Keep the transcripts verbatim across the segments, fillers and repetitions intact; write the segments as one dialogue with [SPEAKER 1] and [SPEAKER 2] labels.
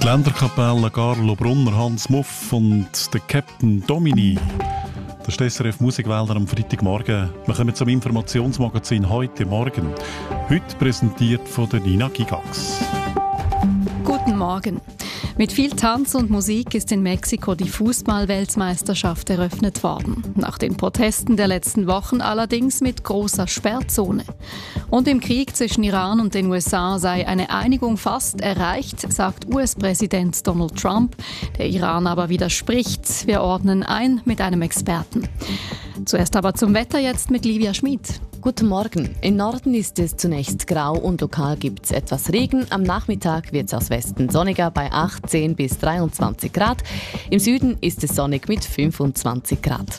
[SPEAKER 1] Die Länderkapelle Carlo Brunner, Hans Muff und der Captain Domini. Das ist die S R F Musikwälder am Freitagmorgen. Wir kommen zum Informationsmagazin «Heute Morgen». Heute präsentiert von der Nina Gigax.
[SPEAKER 2] Guten Morgen. Mit viel Tanz und Musik ist in Mexiko die Fußball-Weltmeisterschaft eröffnet worden. Nach den Protesten der letzten Wochen allerdings mit großer Sperrzone. Und im Krieg zwischen Iran und den U S A sei eine Einigung fast erreicht, sagt U S-Präsident Donald Trump. Der Iran aber widerspricht. Wir ordnen ein mit einem Experten. Zuerst aber zum Wetter jetzt mit Livia Schmid.
[SPEAKER 3] Guten Morgen. Im Norden ist es zunächst grau und lokal gibt es etwas Regen. Am Nachmittag wird es aus Westen sonniger bei achtzehn bis dreiundzwanzig Grad. Im Süden ist es sonnig mit fünfundzwanzig Grad.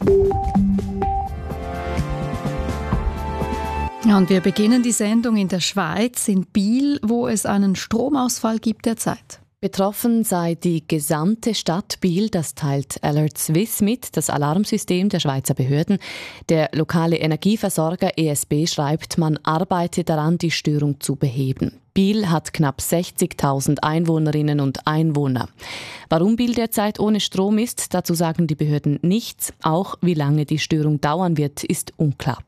[SPEAKER 2] Ja, und wir beginnen die Sendung in der Schweiz, in Biel, wo es einen Stromausfall gibt derzeit.
[SPEAKER 3] Betroffen sei die gesamte Stadt Biel, das teilt Alert Swiss mit, das Alarmsystem der Schweizer Behörden. Der lokale Energieversorger E S B schreibt, man arbeite daran, die Störung zu beheben. Biel hat knapp sechzigtausend Einwohnerinnen und Einwohner. Warum Biel derzeit ohne Strom ist, dazu sagen die Behörden nichts. Auch wie lange die Störung dauern wird, ist unklar.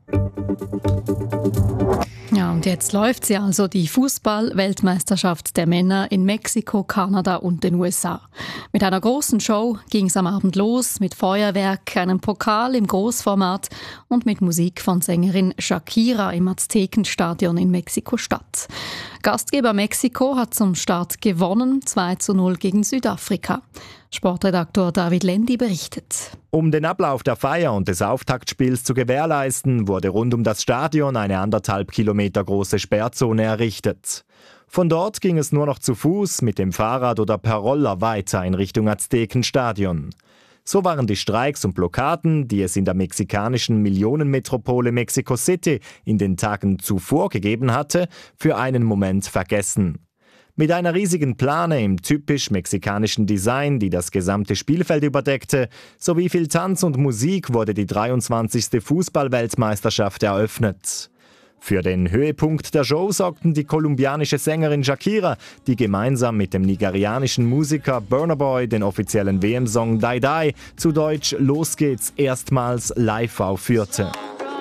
[SPEAKER 2] Ja, und jetzt läuft sie also, die Fußball-Weltmeisterschaft der Männer in Mexiko, Kanada und den U S A. Mit einer großen Show ging es am Abend los, mit Feuerwerk, einem Pokal im Großformat und mit Musik von Sängerin Shakira im Aztekenstadion in Mexiko-Stadt. Gastgeber Mexiko hat zum Start gewonnen, zwei zu null gegen Südafrika. Sportredaktor David Lendi berichtet.
[SPEAKER 4] Um den Ablauf der Feier und des Auftaktspiels zu gewährleisten, wurde rund um das Stadion eine anderthalb Kilometer große Sperrzone errichtet. Von dort ging es nur noch zu Fuß, mit dem Fahrrad oder per Roller weiter in Richtung Aztekenstadion. So waren die Streiks und Blockaden, die es in der mexikanischen Millionenmetropole Mexico City in den Tagen zuvor gegeben hatte, für einen Moment vergessen. Mit einer riesigen Plane im typisch mexikanischen Design, die das gesamte Spielfeld überdeckte, sowie viel Tanz und Musik wurde die dreiundzwanzigste Fußball-Weltmeisterschaft eröffnet. Für den Höhepunkt der Show sorgten die kolumbianische Sängerin Shakira, die gemeinsam mit dem nigerianischen Musiker Burna Boy den offiziellen W M-Song Die Die, zu Deutsch Los geht's, erstmals live aufführte.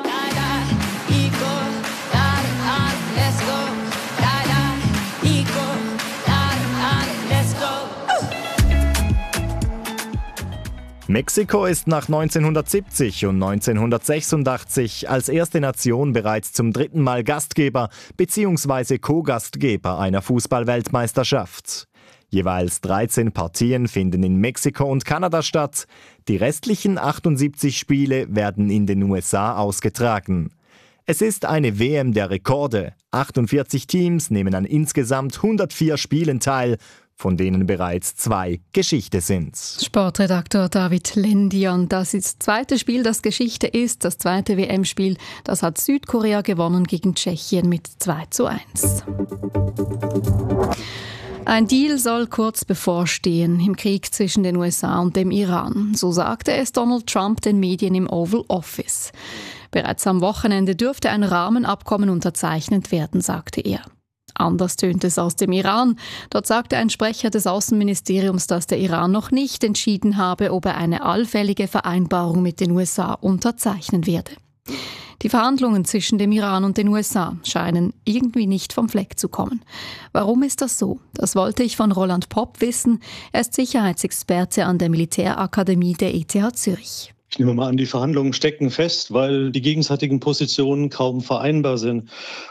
[SPEAKER 4] Mexiko ist nach neunzehnhundertsiebzig und neunzehnhundertsechsundachtzig als erste Nation bereits zum dritten Mal Gastgeber bzw. Co-Gastgeber einer Fußball-Weltmeisterschaft. Jeweils dreizehn Partien finden in Mexiko und Kanada statt. Die restlichen achtundsiebzig Spiele werden in den U S A ausgetragen. Es ist eine W M der Rekorde. achtundvierzig Teams nehmen an insgesamt hundertvier Spielen teil, von denen bereits zwei Geschichte sind.
[SPEAKER 2] Sportredaktor David Lendi. Und das ist das zweite Spiel, das Geschichte ist. Das zweite W M-Spiel, das hat Südkorea gewonnen gegen Tschechien mit zwei zu eins. Ein Deal soll kurz bevorstehen im Krieg zwischen den U S A und dem Iran. So sagte es Donald Trump den Medien im Oval Office. Bereits am Wochenende dürfte ein Rahmenabkommen unterzeichnet werden, sagte er. Anders tönt es aus dem Iran. Dort sagte ein Sprecher des Außenministeriums, dass der Iran noch nicht entschieden habe, ob er eine allfällige Vereinbarung mit den U S A unterzeichnen werde. Die Verhandlungen zwischen dem Iran und den U S A scheinen irgendwie nicht vom Fleck zu kommen. Warum ist das so? Das wollte ich von Roland Popp wissen. Er ist Sicherheitsexperte an der Militärakademie der E T H Zürich.
[SPEAKER 5] Ich nehme mal an, die Verhandlungen stecken fest, weil die gegenseitigen Positionen kaum vereinbar sind.